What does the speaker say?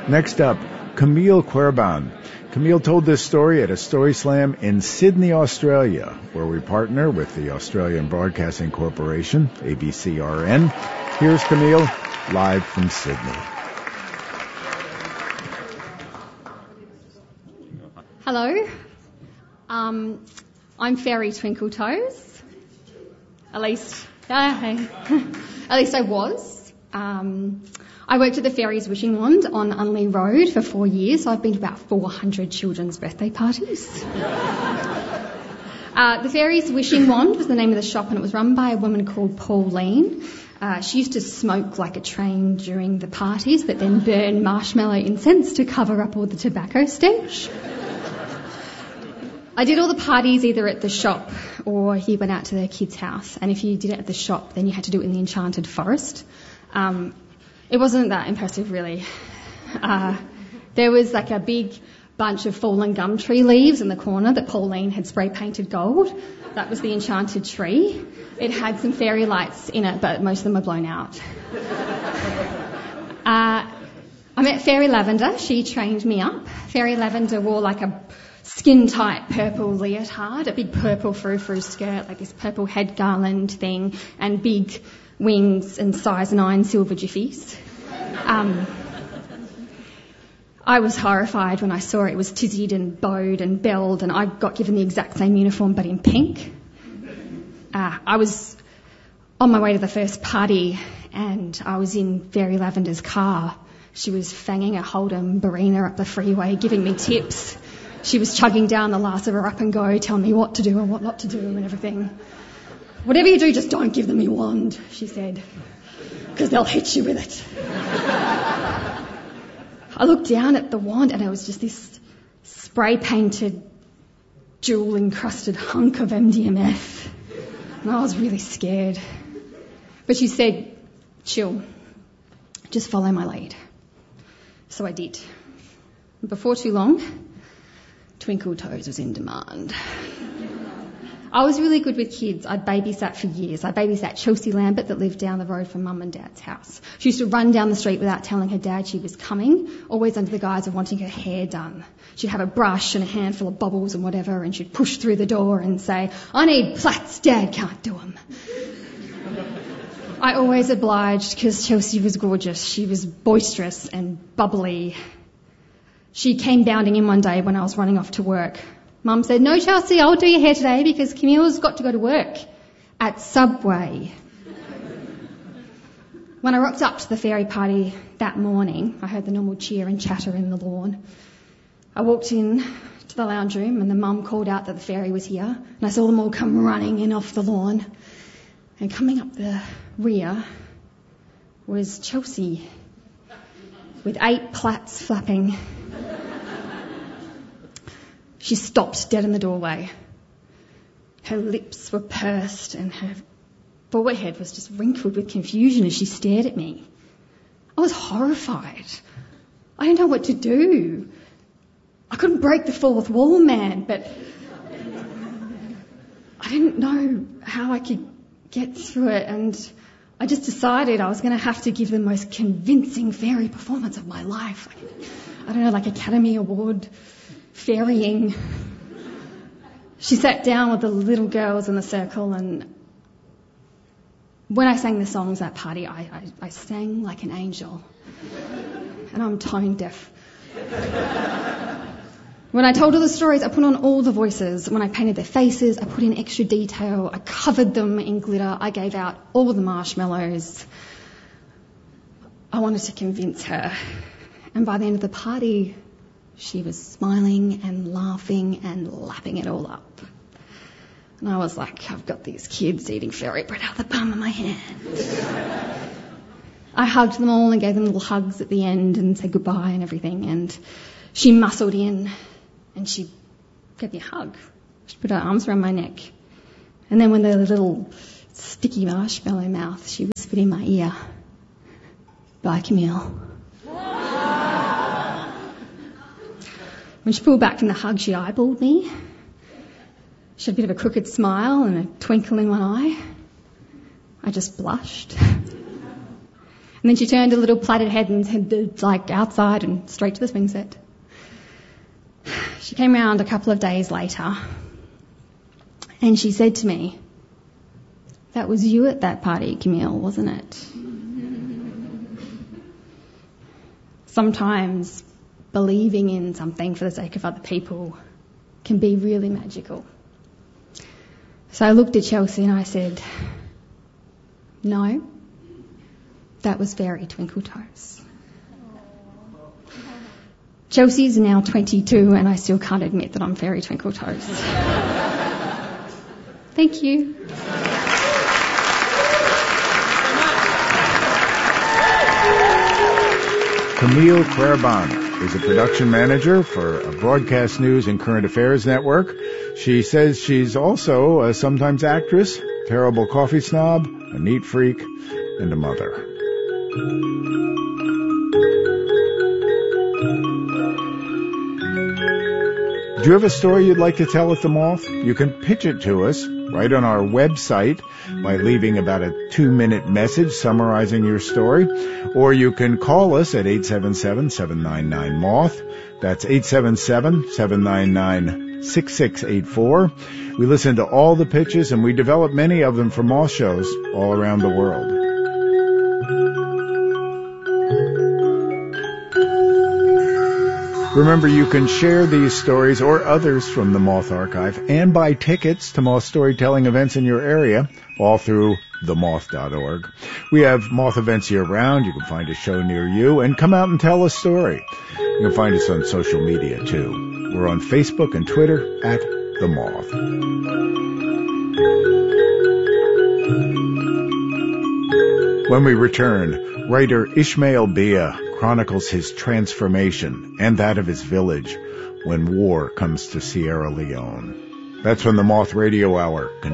Next up, Camille Querban. Camille told this story at a Story Slam in Sydney, Australia, where we partner with the Australian Broadcasting Corporation, ABCRN. Here's Camille, live from Sydney. Hello. I'm Fairy Twinkletoes. At least I was. I worked at the Fairy's Wishing Wand on Unley Road for 4 years, so I've been to about 400 children's birthday parties. The Fairy's Wishing Wand was the name of the shop, and it was run by a woman called Pauline. She used to smoke like a train during the parties, but then burn marshmallow incense to cover up all the tobacco stench. I did all the parties either at the shop or he went out to their kid's house. And if you did it at the shop, then you had to do it in the Enchanted Forest. It wasn't that impressive, really. There was like a big bunch of fallen gum tree leaves in the corner that Pauline had spray painted gold. That was the enchanted tree. It had some fairy lights in it, but most of them were blown out. I met Fairy Lavender. She trained me up. Fairy Lavender wore like a skin-tight purple leotard, a big purple frou-frou skirt, like this purple head garland thing, and big wings and size 9 silver jiffies. I was horrified when I saw it. It was tizzied and bowed and belled, and I got given the exact same uniform but in pink. I was on my way to the first party and I was in Fairy Lavender's car. She was fanging a Holden Barina up the freeway, giving me tips. She was chugging down the last of her Up and Go, telling me what to do and what not to do and everything. Whatever you do, just don't give them your wand, she said, because they'll hit you with it. I looked down at the wand and it was just this spray-painted, jewel-encrusted hunk of MDMF. And I was really scared. But she said, chill, just follow my lead. So I did. Before too long, Twinkletoes was in demand. I was really good with kids. I'd babysat for years. I babysat Chelsea Lambert that lived down the road from Mum and Dad's house. She used to run down the street without telling her dad she was coming, always under the guise of wanting her hair done. She'd have a brush and a handful of bubbles and whatever, and she'd push through the door and say, I need plaits, Dad can't do them. I always obliged because Chelsea was gorgeous. She was boisterous and bubbly. She came bounding in one day when I was running off to work. Mum said, no, Chelsea, I'll do your hair today because Camille's got to go to work at Subway. When I rocked up to the fairy party that morning, I heard the normal cheer and chatter in the lawn. I walked in to the lounge room and the mum called out that the fairy was here, and I saw them all come running in off the lawn. And coming up the rear was Chelsea with 8 plaits flapping. She stopped dead in the doorway. Her lips were pursed and her forehead was just wrinkled with confusion as she stared at me. I was horrified. I didn't know what to do. I couldn't break the fourth wall, man, but I didn't know how I could get through it, and I just decided I was going to have to give the most convincing fairy performance of my life. I don't know, like Academy Award fairying. She sat down with the little girls in the circle, and when I sang the songs at that party, I sang like an angel. And I'm tone deaf. When I told all the stories, I put on all the voices. When I painted their faces, I put in extra detail. I covered them in glitter. I gave out all the marshmallows. I wanted to convince her. And by the end of the party, she was smiling and laughing and lapping it all up. And I was like, I've got these kids eating fairy bread out of the palm of my hand. I hugged them all and gave them little hugs at the end and said goodbye and everything. And she muscled in and she gave me a hug. She put her arms around my neck. And then with her little sticky marshmallow mouth, she whispered in my ear, "Bye, Camille." When she pulled back from the hug, she eyeballed me. She had a bit of a crooked smile and a twinkle in one eye. I just blushed. And then she turned a little plaited head and headed outside and straight to the swing set. She came round a couple of days later and she said to me, "That was you at that party, Camille, wasn't it?" Sometimes believing in something for the sake of other people can be really magical. So I looked at Chelsea and I said, "No, that was Fairy Twinkletoes." Chelsea is now 22 and I still can't admit that I'm Fairy Twinkletoes. Thank you. Camille Querban is a production manager for a Broadcast News and Current Affairs network. She says she's also a sometimes actress, terrible coffee snob, a neat freak, and a mother. Do you have a story you'd like to tell at the Moth? You can pitch it to us right on our website by leaving about a 2-minute message summarizing your story, or you can call us at 877-799-MOTH. That's 877-799-6684. We listen to all the pitches and we develop many of them for Moth shows all around the world. Remember, you can share these stories or others from the Moth Archive and buy tickets to Moth storytelling events in your area, all through themoth.org. We have Moth events year-round. You can find a show near you and come out and tell a story. You can find us on social media, too. We're on Facebook and Twitter at The Moth. When we return, writer Ishmael Bia chronicles his transformation and that of his village when war comes to Sierra Leone. That's when the Moth Radio Hour